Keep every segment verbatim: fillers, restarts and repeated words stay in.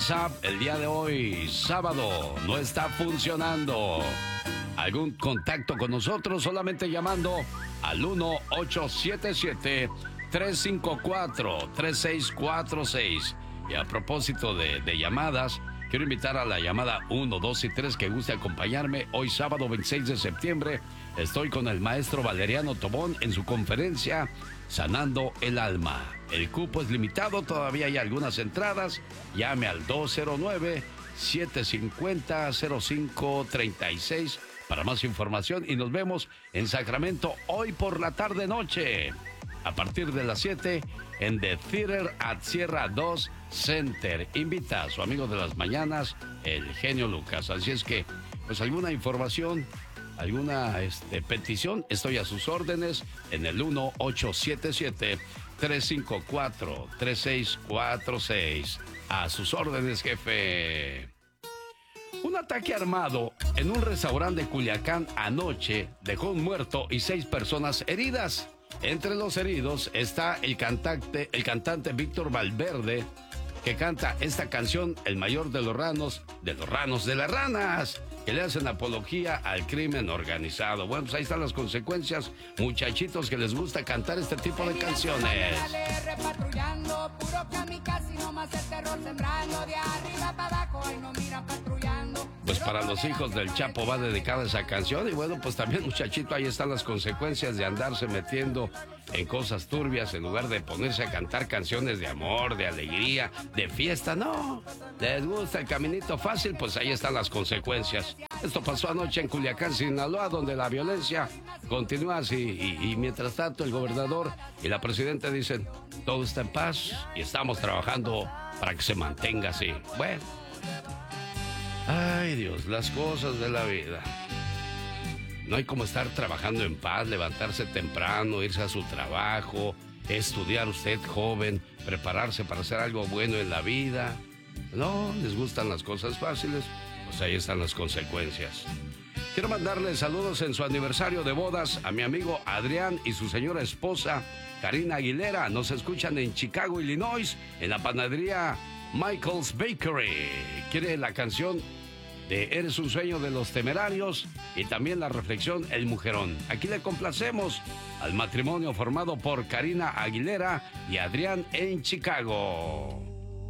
WhatsApp el día de hoy, sábado, no está funcionando. ¿Algún contacto con nosotros? Solamente llamando al uno ocho siete siete, tres cinco cuatro, tres seis cuatro seis. Y a propósito de, de llamadas, quiero invitar a la llamada uno, dos y tres que guste acompañarme. Hoy sábado veintiséis de septiembre estoy con el maestro Valeriano Tobón en su conferencia Sanando el Alma. El cupo es limitado, todavía hay algunas entradas. Llame al dos cero nueve, siete cinco cero, cero cinco tres seis para más información y nos vemos en Sacramento hoy por la tarde-noche. A partir de las siete en The Theater at Sierra dos Center. Invita a su amigo de las mañanas, el genio Lucas. Así es que, pues alguna información, alguna este, petición, estoy a sus órdenes en el uno ocho siete siete, tres cinco cuatro, tres seis cuatro seis. A sus órdenes, jefe. Un ataque armado en un restaurante de Culiacán anoche dejó un muerto y seis personas heridas. Entre los heridos está el cantante, el cantante Víctor Valverde, que canta esta canción, El Mayor de los Ranos, de los Ranos de las Ranas, que le hacen apología al crimen organizado. Bueno, pues ahí están las consecuencias, muchachitos que les gusta cantar este tipo de canciones. Pues para los hijos del Chapo va dedicada esa canción. Y bueno, pues también, muchachito, ahí están las consecuencias de andarse metiendo en cosas turbias en lugar de ponerse a cantar canciones de amor, de alegría, de fiesta. No, les gusta el caminito fácil, pues ahí están las consecuencias. Esto pasó anoche en Culiacán, Sinaloa, donde la violencia continúa así. Y, y mientras tanto, el gobernador y la presidenta dicen, todo está en paz y estamos trabajando para que se mantenga así. Bueno. Ay, Dios, las cosas de la vida. No hay como estar trabajando en paz, levantarse temprano, irse a su trabajo, estudiar usted joven, prepararse para hacer algo bueno en la vida. No, les gustan las cosas fáciles, pues ahí están las consecuencias. Quiero mandarle saludos en su aniversario de bodas a mi amigo Adrián y su señora esposa, Karina Aguilera. Nos escuchan en Chicago, Illinois, en la panadería Michael's Bakery. Quiere la canción de Eres un sueño de los Temerarios y también la reflexión El Mujerón. Aquí le complacemos al matrimonio formado por Karina Aguilera y Adrián en Chicago.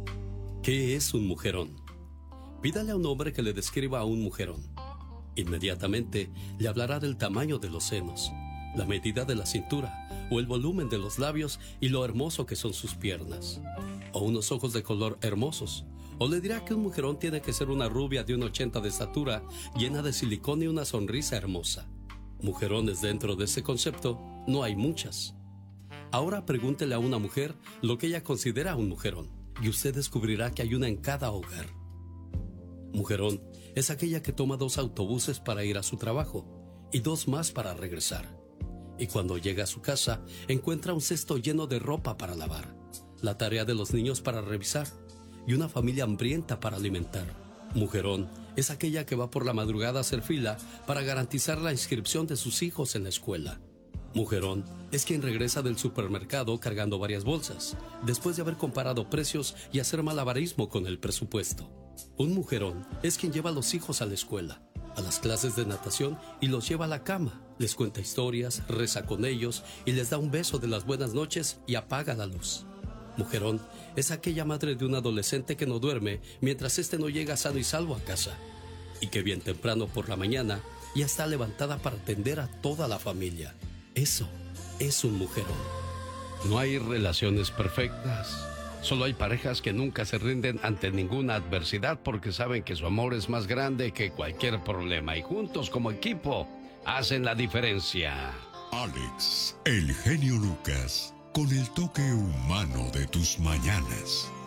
¿Qué es un mujerón? Pídale a un hombre que le describa a un mujerón. Inmediatamente le hablará del tamaño de los senos, la medida de la cintura o el volumen de los labios y lo hermoso que son sus piernas. O unos ojos de color hermosos. O le dirá que un mujerón tiene que ser una rubia de un ochenta de estatura, llena de silicón y una sonrisa hermosa. Mujerones dentro de ese concepto no hay muchas. Ahora pregúntele a una mujer lo que ella considera un mujerón, y usted descubrirá que hay una en cada hogar. Mujerón es aquella que toma dos autobuses para ir a su trabajo y dos más para regresar. Y cuando llega a su casa, encuentra un cesto lleno de ropa para lavar, la tarea de los niños para revisar y una familia hambrienta para alimentar. Mujerón es aquella que va por la madrugada a hacer fila para garantizar la inscripción de sus hijos en la escuela. Mujerón es quien regresa del supermercado cargando varias bolsas, después de haber comparado precios y hacer malabarismo con el presupuesto. Un mujerón es quien lleva a los hijos a la escuela, a las clases de natación y los lleva a la cama, les cuenta historias, reza con ellos y les da un beso de las buenas noches y apaga la luz. Mujerón es aquella madre de un adolescente que no duerme mientras éste no llega sano y salvo a casa y que bien temprano por la mañana ya está levantada para atender a toda la familia. Eso es un mujerón. No hay relaciones perfectas. Solo hay parejas que nunca se rinden ante ninguna adversidad porque saben que su amor es más grande que cualquier problema y juntos como equipo hacen la diferencia. Alex, el genio Lucas, con el toque humano de tus mañanas.